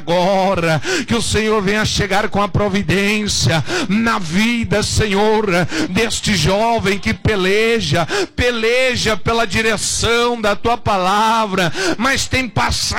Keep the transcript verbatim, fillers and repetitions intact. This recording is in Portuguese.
agora, que o Senhor venha chegar com a providência na vida, Senhor, deste jovem que peleja, peleja pela direção da tua palavra, mas tem passado